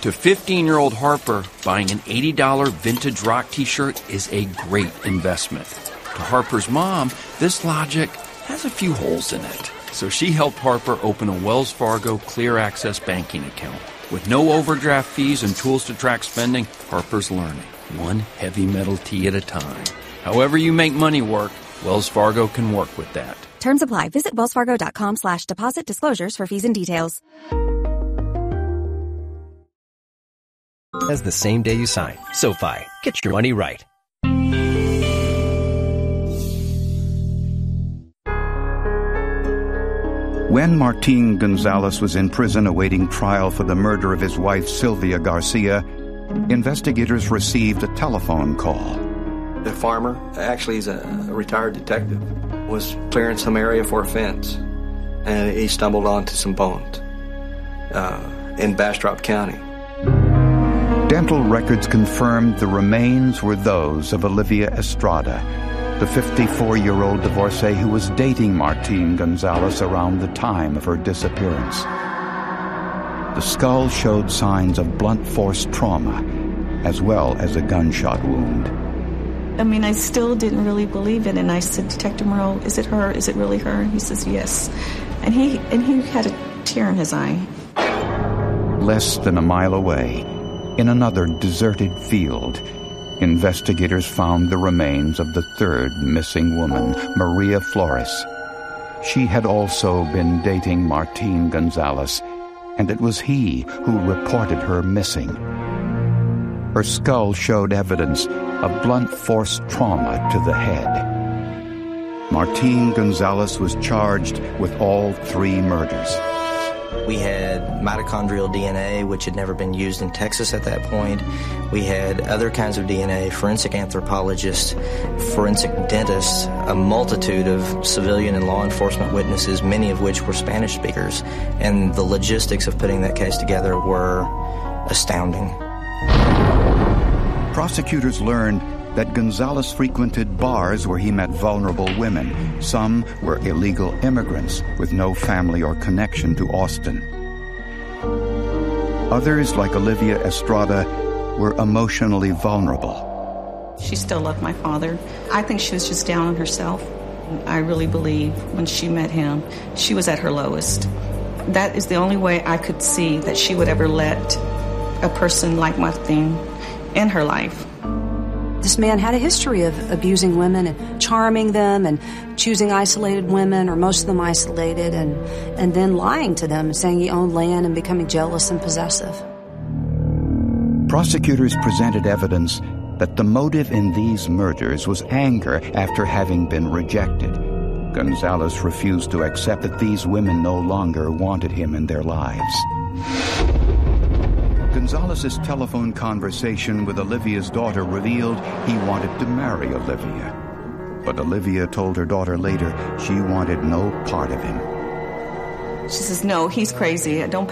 To 15-year-old Harper, buying an $80 vintage rock t-shirt is a great investment. To Harper's mom, this logic has a few holes in it. So she helped Harper open a Wells Fargo Clear Access banking account. With no overdraft fees and tools to track spending, Harper's learning, one heavy metal tea at a time. However you make money work, Wells Fargo can work with that. Terms apply. Visit wellsfargo.com/deposit disclosures for fees and details. As the same day you sign. SoFi. Get your money right. When Martín González was in prison awaiting trial for the murder of his wife Sylvia Garcia, investigators received a telephone call. The farmer, actually he's a retired detective, was clearing some area for a fence, and he stumbled onto some bones in Bastrop County. Dental records confirmed the remains were those of Olivia Estrada, the 54-year-old divorcee who was dating Martín González around the time of her disappearance. The skull showed signs of blunt force trauma, as well as a gunshot wound. I mean, I still didn't really believe it, and I said, Detective Moreau, is it her? Is it really her? He says, yes. And he had a tear in his eye. Less than a mile away, in another deserted field, investigators found the remains of the third missing woman, Maria Flores. She had also been dating Martín González, and it was he who reported her missing. Her skull showed evidence of blunt force trauma to the head. Martín González was charged with all three murders. We had mitochondrial DNA, which had never been used in Texas at that point. We had other kinds of DNA, forensic anthropologists, forensic dentists, a multitude of civilian and law enforcement witnesses, many of which were Spanish speakers. And the logistics of putting that case together were astounding. Prosecutors learned that González frequented bars where he met vulnerable women. Some were illegal immigrants with no family or connection to Austin. Others, like Olivia Estrada, were emotionally vulnerable. She still loved my father. I think she was just down on herself. I really believe when she met him, she was at her lowest. That is the only way I could see that she would ever let a person like Martín in her life. This man had a history of abusing women and charming them and choosing isolated women, or most of them isolated, and then lying to them and saying he owned land and becoming jealous and possessive. Prosecutors presented evidence that the motive in these murders was anger after having been rejected. González refused to accept that these women no longer wanted him in their lives. González's telephone conversation with Olivia's daughter revealed he wanted to marry Olivia. But Olivia told her daughter later she wanted no part of him. She says, no, he's crazy. I don't